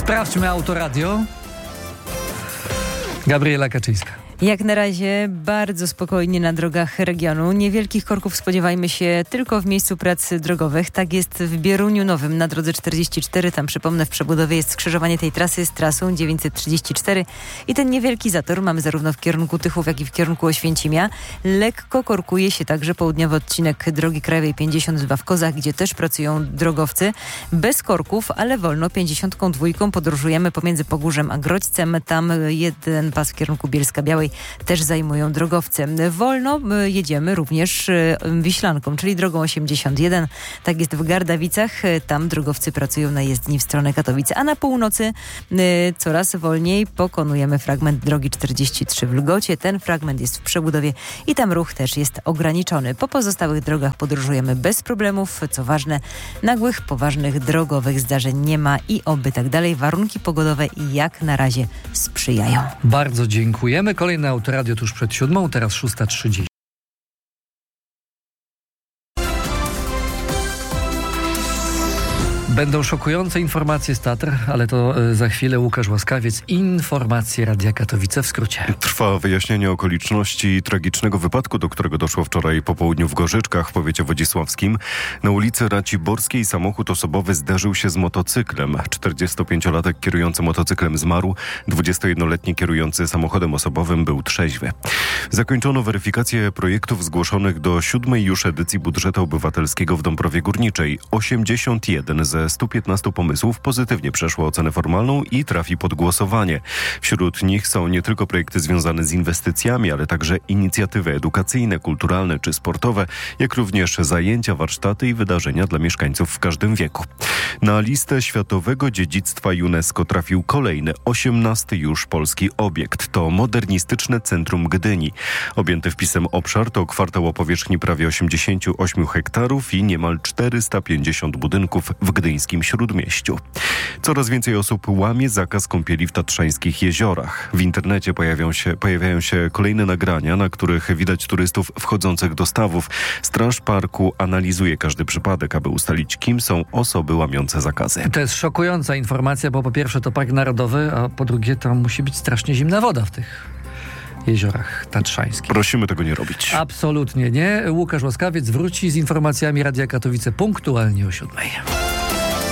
Sprawdźmy Autoradio. Gabriela Kaczyńska. Jak na razie bardzo spokojnie na drogach regionu. Niewielkich korków spodziewajmy się tylko w miejscu prac drogowych. Tak jest w Bieruniu Nowym na drodze 44. Tam, przypomnę, w przebudowie jest skrzyżowanie tej trasy z trasą 934 i ten niewielki zator mamy zarówno w kierunku Tychów, jak i w kierunku Oświęcimia. Lekko korkuje się także południowy odcinek drogi krajowej 52 w Kozach, gdzie też pracują drogowcy. Bez korków, ale wolno 52 podróżujemy pomiędzy Pogórzem a Grodźcem. Tam jeden pas w kierunku Bielska-Białej też zajmują drogowcy. Wolno jedziemy również Wiślanką, czyli drogą 81. Tak jest w Gardawicach. Tam drogowcy pracują na jezdni w stronę Katowic, a na północy coraz wolniej pokonujemy fragment drogi 43 w Lgocie. Ten fragment jest w przebudowie i tam ruch też jest ograniczony. Po pozostałych drogach podróżujemy bez problemów. Co ważne, nagłych, poważnych drogowych zdarzeń nie ma i oby tak dalej. Warunki pogodowe jak na razie sprzyjają. Bardzo dziękujemy. Kolejne Autoradio tuż przed 7, teraz 6:30. Będą szokujące informacje z Tatr, ale to za chwilę. Łukasz Łaskawiec. Informacje Radia Katowice w skrócie. Trwa wyjaśnienie okoliczności tragicznego wypadku, do którego doszło wczoraj po południu w Gorzyczkach w powiecie wodzisławskim. Na ulicy Raciborskiej samochód osobowy zderzył się z motocyklem. 45-latek kierujący motocyklem zmarł. 21-letni kierujący samochodem osobowym był trzeźwy. Zakończono weryfikację projektów zgłoszonych do 7. już edycji budżetu obywatelskiego w Dąbrowie Górniczej. 81 ze 115 pomysłów pozytywnie przeszło ocenę formalną i trafi pod głosowanie. Wśród nich są nie tylko projekty związane z inwestycjami, ale także inicjatywy edukacyjne, kulturalne czy sportowe, jak również zajęcia, warsztaty i wydarzenia dla mieszkańców w każdym wieku. Na listę Światowego Dziedzictwa UNESCO trafił kolejny, 18. już polski obiekt. To modernistyczne centrum Gdyni. Objęty wpisem obszar to kwartał o powierzchni prawie 88 hektarów i niemal 450 budynków w gdyńskim Śródmieściu. Coraz więcej osób łamie zakaz kąpieli w tatrzańskich jeziorach. W internecie pojawiają się kolejne nagrania, na których widać turystów wchodzących do stawów. Straż parku analizuje każdy przypadek, aby ustalić, kim są osoby łamiące zakazy. To jest szokująca informacja, bo po pierwsze to park narodowy, a po drugie to musi być strasznie zimna woda w tych jeziorach tatrzańskich. Prosimy tego nie robić. Absolutnie nie. Łukasz Łaskawiec wróci z informacjami Radia Katowice punktualnie o 7.